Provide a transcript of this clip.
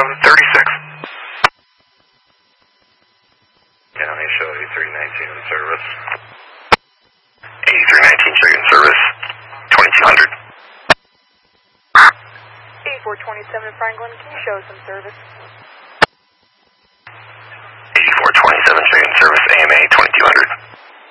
36. County, show 8319 in service. 8319, show you in service. 2200. 8427 Franklin, can you show us some service? 8427, show you in service. AMA 2200.